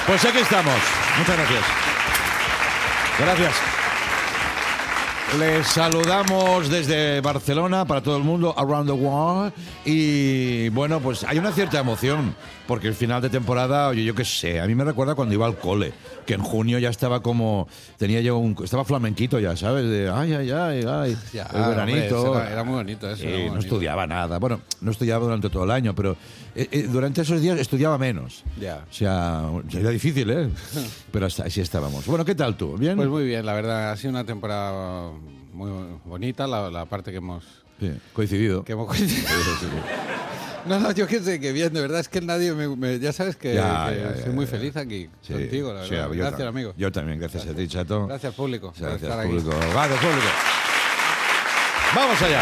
Pues aquí estamos. Muchas gracias. Gracias. Les saludamos desde Barcelona para todo el mundo, around the world. Y bueno, pues hay una cierta emoción, porque el final de temporada, oye, yo qué sé, a mí me recuerda cuando iba al cole, que en junio ya estaba como, estaba flamenquito ya, ¿sabes? De ay, Ya, el veranito. Hombre, era muy bonito eso. Sí, era muy no bonito. estudiaba nada. Bueno, no estudiaba durante todo el año, pero durante esos días estudiaba menos. Ya. O sea, era difícil, ¿eh? Pero así estábamos. Bueno, ¿qué tal tú? ¿Bien? Pues muy bien, la verdad, ha sido una temporada muy bonita, la parte que hemos Sí, coincidido. coincidido. No, yo qué sé, que bien, de verdad es que nadie ya sabes que soy muy feliz aquí Sí, contigo, la sí, verdad. yo Gracias, también. amigo. Yo también, gracias a ti, Chato. Gracias, público. por Gracias, estar aquí. público. Gracias, público. ¡Vamos allá!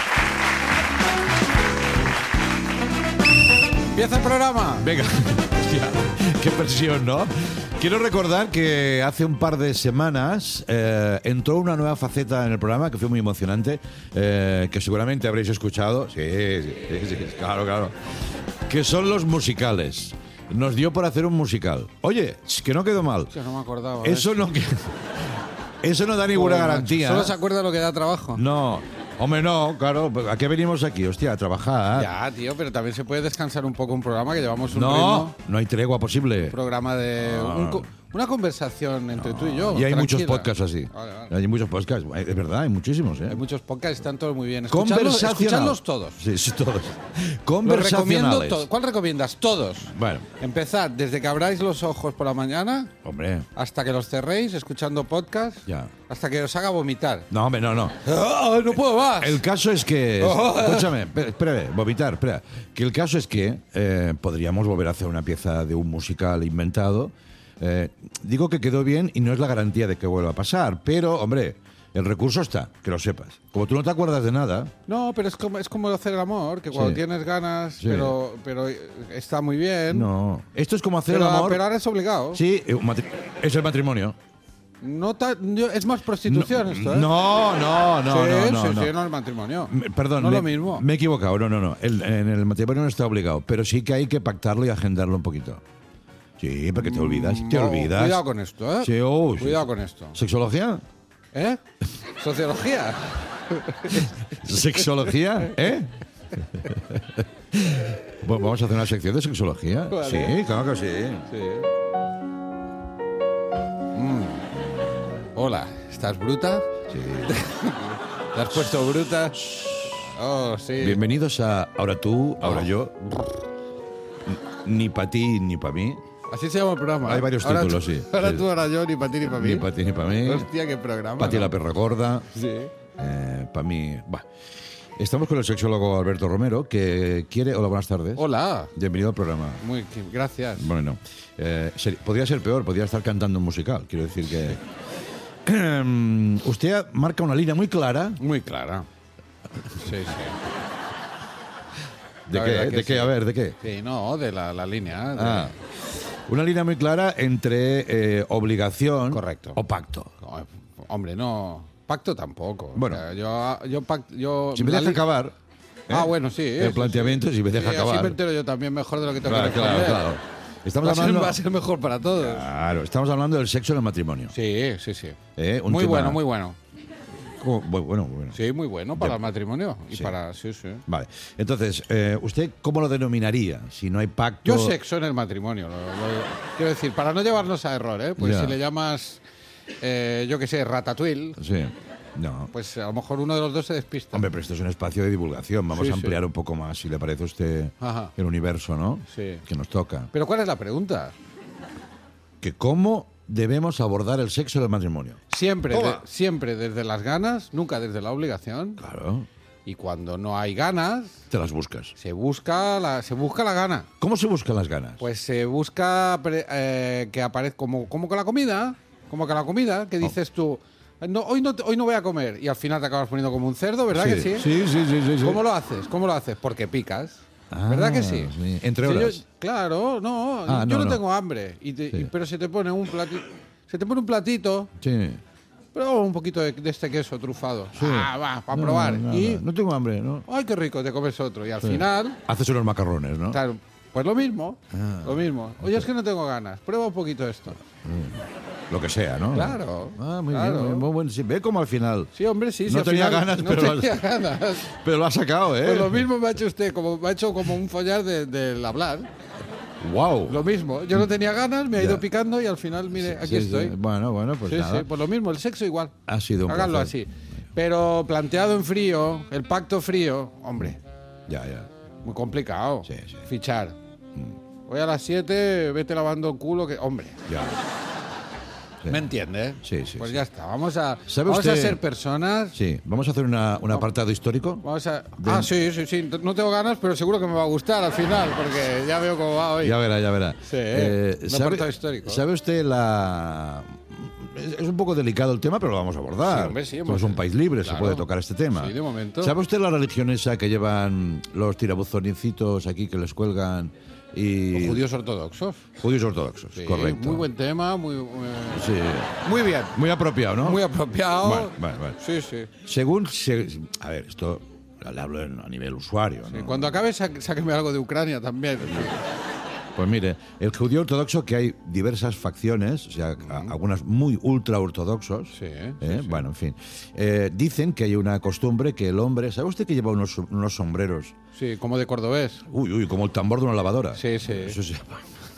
¡Empieza el programa! Venga. Hostia, qué presión, ¿no? Quiero recordar que hace un par de semanas entró una nueva faceta en el programa que fue muy emocionante, que seguramente habréis escuchado. Sí, claro. Que son los musicales. Nos dio por hacer un musical. Oye, que no quedó mal. Yo no me acordaba. Eso no da ninguna Joder, garantía. macho, ¿Solo se acuerda lo que da trabajo? No, hombre, no, claro. ¿A qué venimos aquí? Hostia, a trabajar. Ya, tío, pero también se puede descansar un poco un programa que llevamos un No, ritmo. no hay tregua posible. Un programa de... una conversación entre tú y yo. Y hay muchos tranquila. podcasts así. Vale. Hay muchos podcasts. Es verdad, hay muchísimos, ¿eh? Hay muchos podcasts, están todos muy bien. Conversacional. Escuchadlos todos. Sí, todos. Los recomiendo Conversacionales. todos. ¿Cuál recomiendas? Todos. Bueno, Empezad desde que abráis los ojos por la mañana hombre, hasta que los cerréis escuchando podcast, ya. hasta que os haga vomitar. No, hombre, no. ¡Ah, no puedo más! El caso es que... Escúchame, espera, vomitar, espera. Que el caso es que podríamos volver a hacer una pieza de un musical inventado. Digo que quedó bien y no es la garantía de que vuelva a pasar, pero, hombre, el recurso está, que lo sepas. Como tú no te acuerdas de nada... No, pero es como hacer el amor, que cuando Sí. tienes ganas, Sí. pero está muy bien. No. Esto es como hacer pero, el amor... pero ahora es obligado. Sí, es el matrimonio. No es más prostitución esto, ¿eh? No, Sí, no el matrimonio. Perdón, no lo mismo. Me he equivocado, no. En el matrimonio no está obligado, pero sí que hay que pactarlo y agendarlo un poquito. Sí, porque te olvidas, Cuidado con esto, ¿eh? Sí, sí. Cuidado con esto. ¿Sexología? ¿Eh? ¿Sociología? ¿Sexología? ¿Eh? Bueno, vamos a hacer una sección de sexología. Vale. Sí, claro que sí. Sí. Hola, ¿estás bruta? Sí. ¿Te has puesto bruta? Oh, sí. Bienvenidos a Ahora tú, ahora yo. Ni para ti, ni para mí. Así se llama el programa. Hay varios Ahora títulos, tú- sí. Ahora Sí. tú, ahora yo, ni para ti, ni para mí. Ni para ti, ni para mí. Hostia, qué programa. Pati ¿no? la perra gorda. Sí. Para mí... Bah. Estamos con el sexólogo Alberto Romero, que quiere... Hola, buenas tardes. Hola. Bienvenido al programa. Gracias. Bueno, podría ser peor, podría estar cantando un musical. Quiero decir que... usted marca una línea muy clara. Muy clara. Sí, sí. ¿De La qué? verdad que ¿De qué? sí. A ver, ¿de qué? Sí, no, de la línea. Ah, una línea muy clara entre obligación Correcto. o pacto. No, hombre, no. Pacto tampoco. Bueno. O sea, yo Si me deja acabar... Ah, bueno, sí. El planteamiento, si me deja Así acabar. me entero yo también mejor de lo que tengo Claro, que responder. claro. Estamos Va hablando... a ser mejor para todos. Claro, estamos hablando del sexo en el matrimonio. Sí. Un Muy tema- bueno, muy bueno. Bueno. Sí, muy bueno para Ya. el matrimonio. Y Sí. para. Sí, sí. Vale. Entonces, ¿usted cómo lo denominaría? Si no hay pacto... Yo sexo en el matrimonio. Quiero decir, para no llevarnos a error, ¿eh? Pues Ya. si le llamas, yo qué sé, ratatouille, Sí. No. pues a lo mejor uno de los dos se despista. Hombre, pero esto es un espacio de divulgación. Vamos Sí, a ampliar sí. un poco más, si le parece a usted, Ajá. el universo, ¿no? Sí. Que nos toca. Pero ¿cuál es la pregunta? Que cómo debemos abordar el sexo en el matrimonio. Siempre, Toma. siempre desde las ganas, nunca desde la obligación. Claro. Y cuando no hay ganas, Te las buscas. se busca la gana. ¿Cómo se buscan las ganas? Pues se busca que aparezca como con la comida, que dices tú, no, hoy no voy a comer y al final te acabas poniendo como un cerdo, ¿verdad que sí? Sí. ¿Cómo lo haces? Porque picas. ¿Verdad que sí? Entre Si horas. claro, no, Ah, yo no. no tengo hambre, Sí. pero se te pone un platito, Sí. pero un poquito de este queso trufado. Sí. Va, para probar. No, y, no tengo hambre, ¿no? ¡ay, qué rico! Te comes otro. Y al Sí. final, Haces unos macarrones, ¿no? claro, Pues lo mismo, lo mismo. Oye, es que no tengo ganas. Prueba un poquito esto. Lo que sea, ¿no? Claro. Muy claro. bien, muy bueno. Sí, ve como al final. Sí, hombre, sí. No al tenía final ganas, no pero tenía ganas. Pero lo ha sacado, ¿eh? Pues lo mismo me ha hecho usted, me ha hecho como un follar del hablar. ¡Wow! Lo mismo. Yo no tenía ganas, me ha ido picando y al final, mire, aquí estoy. Bueno, pues Sí, nada. sí, pues lo mismo, el sexo igual. Ha sido un Háganlo placer. así. Pero planteado en frío, el pacto frío, hombre, Ya. muy complicado. Sí. Fichar. Hoy a las 7, vete lavando el culo, que hombre. Ya. Sí. ¿Me entiendes? Sí. Pues ya está, vamos a ¿Sabe usted- ser personas. Sí, vamos a hacer un apartado histórico. Sí. No tengo ganas, pero seguro que me va a gustar al final, porque ya veo cómo va hoy. Ya verá. Sí, un apartado histórico. ¿Sabe usted Es un poco delicado el tema, pero lo vamos a abordar. Sí, hombre, sí, Somos un país libre, se puede tocar este tema. Sí, de momento. ¿Sabe usted la religión esa que llevan los tirabuzoncitos aquí que les cuelgan y... Los judíos ortodoxos. Judíos ortodoxos, Sí, correcto. Muy buen tema, Sí. muy bien. Muy apropiado, ¿no? Muy apropiado. Vale. Sí. A ver, esto le hablo a nivel usuario, ¿no? Sí, cuando acabe, sáqueme algo de Ucrania también. Pues mire, el judío ortodoxo, que hay diversas facciones, o sea, algunas muy ultra ortodoxos, Sí. Bueno, en fin, dicen que hay una costumbre que el hombre, ¿sabe usted que lleva unos sombreros? Sí, como de cordobés. Uy, como el tambor de una lavadora. Sí. Eso se llama.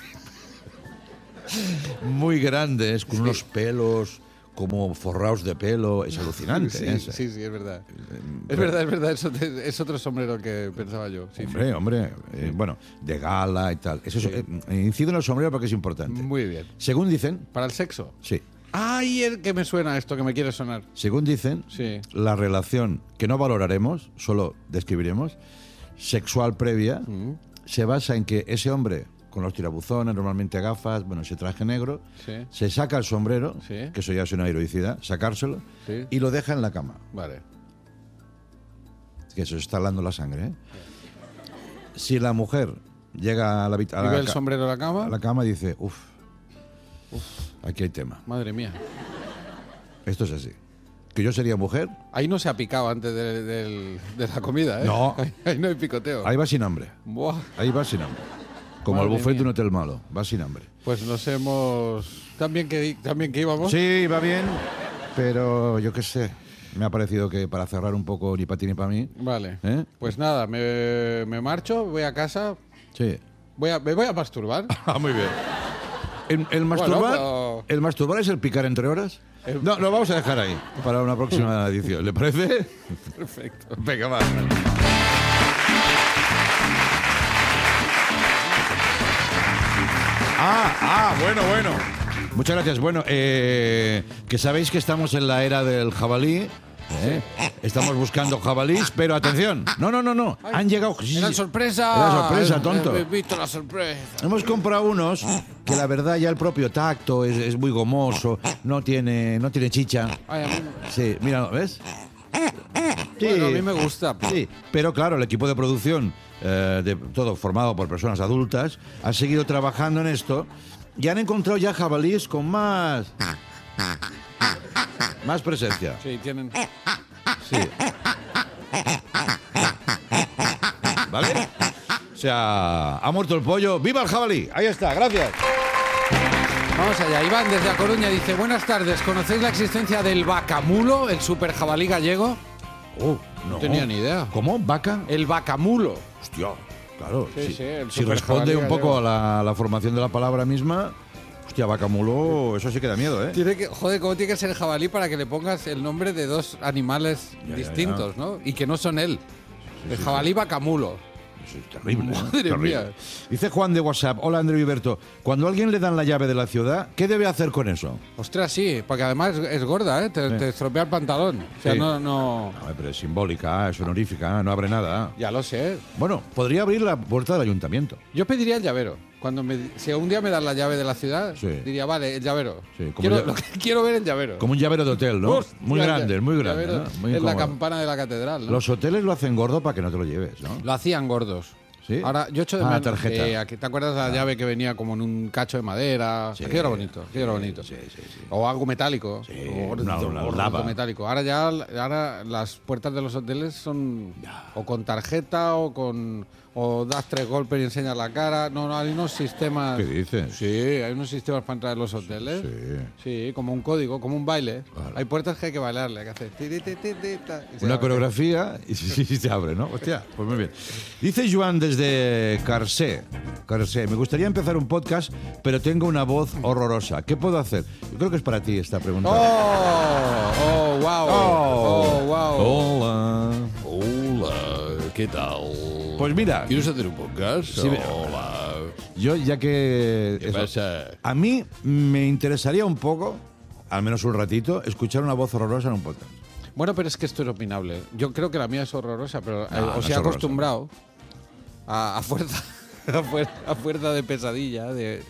Muy grandes, con unos pelos como forrados de pelo, es alucinante. Sí, ¿eh? es verdad. Es verdad, es otro sombrero que pensaba yo. Sí, Hombre, bueno, de gala y tal. Eso incido en el sombrero porque es importante. Muy bien. Según dicen, ¿Para el sexo? sí, ¡Ay, el que me suena esto, que me quiere sonar! según dicen, Sí. la relación que no valoraremos, solo describiremos, sexual previa, se basa en que ese hombre, con los tirabuzones, normalmente gafas, bueno, ese traje negro, Sí. se saca el sombrero, Sí. que eso ya es una heroicidad, sacárselo, Sí. y lo deja en la cama. Vale. Que eso está hablando la sangre, ¿eh? Si la mujer llega a la, ¿Y ve el sombrero en la a cama? la cama y dice, uff, aquí hay tema. Madre mía. Esto es así. Que yo sería mujer, Ahí no se ha picado antes de la comida, ¿eh? No. Ahí no hay picoteo. ahí va sin hambre. Buah. Ahí va sin hambre. Como Madre el buffet de un mía. hotel malo, va sin hambre. Pues nos hemos... También que íbamos. Sí, va bien, pero yo qué sé. Me ha parecido que para cerrar un poco ni para ti ni para mí. Vale. ¿Eh? Pues nada, me marcho, voy a casa, Sí. me voy a masturbar. Ah, muy bien. El masturbar, pero- ¿El masturbar es el picar entre horas? No, lo vamos a dejar ahí para una próxima edición. ¿Le parece? Perfecto. Venga, va. Bueno. Muchas gracias. Bueno, que sabéis que estamos en la era del jabalí. ¿eh? Estamos buscando jabalís, pero atención. No. Han llegado. Sí, ¡Era sí. sorpresa! Era sorpresa, tonto. He visto la sorpresa. Hemos comprado unos que la verdad ya el propio tacto es muy gomoso, no tiene chicha. Ay, a mí, Sí, mira, ¿ves? Sí, bueno, a mí me gusta. sí, pero claro, el equipo de producción, de todo formado por personas adultas, ha seguido trabajando en esto y han encontrado ya jabalíes con más presencia. Sí, tienen... Sí. ¿Vale? O sea, ha muerto el pollo. ¡Viva el jabalí! Ahí está, gracias. Vamos allá. Iván, desde A Coruña, dice: buenas tardes, ¿conocéis la existencia del vacamulo, el super jabalí gallego? No tenía ni idea. ¿Cómo? ¿Vaca? El vacamulo. Hostia, claro. Sí, el si super responde jabalí un poco gallego. a la formación de la palabra misma, hostia, vacamulo, eso sí que da miedo, ¿eh? Joder, ¿cómo tiene que ser el jabalí para que le pongas el nombre de dos animales Ya, distintos, ¿no? Y que no son él. El jabalí vacamulo. Eso es terrible. ¿eh? Madre Terrible. mía. Dice Juan de WhatsApp: hola André Viverto, cuando a alguien le dan la llave de la ciudad, ¿qué debe hacer con eso? Ostras, sí, porque además es gorda, ¿eh? Te estropea el pantalón. O sea, Sí. no... A ver, pero es simbólica, es honorífica, no abre nada. Ya lo sé. Bueno, podría abrir la puerta del ayuntamiento. Yo pediría el llavero. Si un día me dan la llave de la ciudad, Sí. diría, vale, el llavero. Sí, como Quiero ver el llavero. Como un llavero de hotel, ¿no? Hostia, Muy grande, muy grande. llavero ¿no? Muy en la incómodo. campana de la catedral, ¿no? Los hoteles lo hacen gordo para que no te lo lleves, ¿no? Lo hacían gordos. ¿Sí? Ahora, yo echo de Ah, menos. tarjeta. ¿Te acuerdas la llave que venía como en un cacho de madera? Sí. Aquello era bonito, aquello era bonito. Sí. O algo metálico. Sí, O gordito, una gordito lava. metálico. Ahora las puertas de los hoteles son o con tarjeta o con o das 3 golpes y enseñas la cara. No, hay unos sistemas... ¿Qué dices? Sí, hay unos sistemas para entrar en los hoteles. Sí, como un código, como un baile. Claro. Hay puertas que hay que bailarle, hay que hacer... y se Una abre. coreografía y se abre, ¿no? Hostia, pues muy bien. Dice Joan desde Carcé. Me gustaría empezar un podcast, pero tengo una voz horrorosa. ¿Qué puedo hacer? Yo creo que es para ti esta pregunta. ¡Oh, wow! Hola. Hola, ¿qué tal? Pues mira, ¿Quieres hacer un podcast? Sí, Hola. yo ya que... ¿Qué pasa? A mí me interesaría un poco, al menos un ratito, escuchar una voz horrorosa en un podcast. Bueno, pero es que esto es opinable. Yo creo que la mía es horrorosa, pero No, no os es he horrorosa. acostumbrado a fuerza, a fuerza de pesadilla,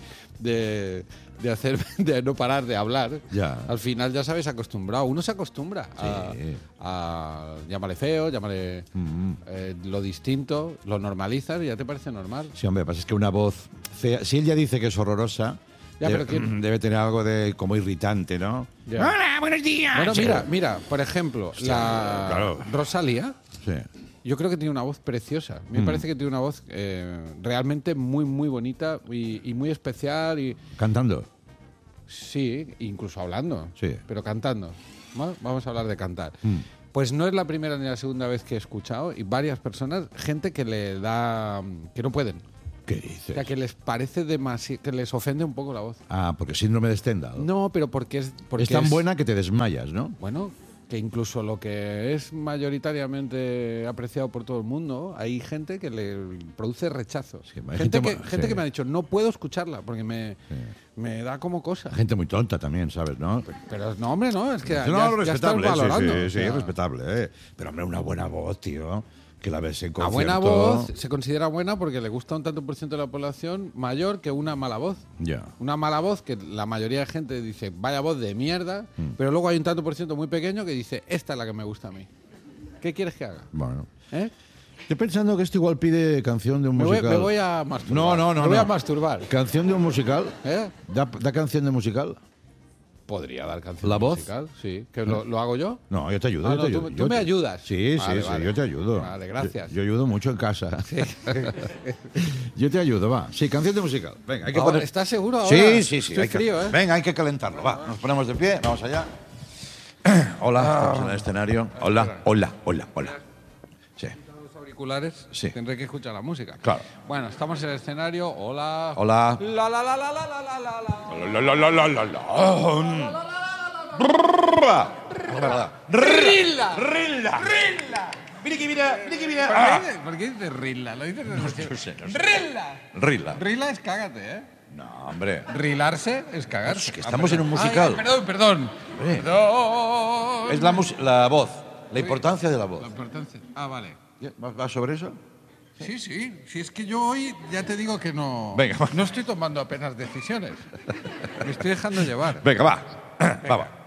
de hacer, de no parar de hablar. Ya. Al final ya sabes acostumbrado. Uno se acostumbra Sí. a llámale feo, llámale lo distinto, lo normalizas y ya te parece normal. Sí, hombre, pasa es que una voz fea... Si él ya dice que es horrorosa, Ya, debe, pero ¿quién? debe tener algo de como irritante, ¿no? Ya. Hola, buenos días. Bueno, Sí. mira, por ejemplo, la claro. Rosalía. Sí. Yo creo que tiene una voz preciosa. Me parece que tiene una voz realmente muy, muy bonita y muy especial. Y Cantando. sí, incluso hablando. Sí. Pero cantando. Vamos a hablar de cantar. Pues no es la primera ni la segunda vez que he escuchado y varias personas, gente que le da... que no pueden. ¿Qué O dices? sea, que les parece demasiado... que les ofende un poco la voz. Ah, porque síndrome de Stendhal. No, pero porque es... Porque es tan buena que te desmayas, ¿no? Bueno, que incluso lo que es mayoritariamente apreciado por todo el mundo, hay gente que le produce rechazo. Sí, hay gente gente gente sí. que me ha dicho, no puedo escucharla porque me da como cosa. Gente muy tonta también, ¿sabes? ¿no? Pero no, hombre, no, es que No, ya estás respetable, valorando. sí, O sea, es respetable, ¿eh? Pero, hombre, una buena voz, tío. Que la ves en La concierto. buena voz se considera buena porque le gusta un tanto por ciento de la población mayor que una mala voz. Ya. Una mala voz que la mayoría de gente dice, vaya voz de mierda, pero luego hay un tanto por ciento muy pequeño que dice, esta es la que me gusta a mí. ¿Qué quieres que haga? Bueno. ¿Eh? Estoy pensando que esto igual pide canción de un musical. Me voy a masturbar. No. Me voy a masturbar. ¿Canción de un musical? ¿Eh? ¿Da canción de musical? Podría dar canción ¿La voz? musical, sí. ¿Que lo hago yo? No, yo te ayudo. Ah, yo te no, ayudo. tú Yo me te- ayudas. Sí, Vale, sí, vale. yo te ayudo. Vale, gracias. Yo ayudo mucho en casa. Yo te ayudo, va. Sí, canción de musical. Venga, hay que Ahora, poner... ¿estás seguro ahora? Sí, sí. Estoy hay que- frío, ¿eh? Venga, hay que calentarlo. Va, nos ponemos de pie, vamos allá. Hola, estamos en el escenario. Hola. Sí. Los auriculares, Sí. tendré que escuchar la música. Claro. Bueno, estamos en el escenario. Hola. Hola. ¡Rilla! Rilla. ¿Por qué dices Rilla? Lo dices de No sé. ¡Rilla! Rilla. Rilla es cágate, ¿eh? No, hombre. Rilarse es cagarse. que estamos en un musical. Perdón. Hombre. Perdón. Es la voz, la importancia de la voz. La importancia. Ah, vale. ¿Va sobre eso? Sí. Si es que yo hoy ya te digo que no. Venga, va. No estoy tomando apenas decisiones. Me estoy dejando llevar. Venga, va. Va.